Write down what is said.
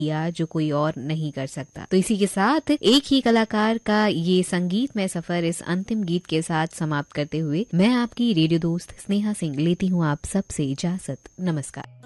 किया जो कोई और नहीं कर सकता। तो इसी के साथ एक ही कलाकार का ये संगीतमय सफर इस अंतिम गीत के साथ समाप्त करते हुए मैं आपकी रेडियो दोस्त स्नेहा सिंह लेती हूँ आप सबसे इजाजत। नमस्कार।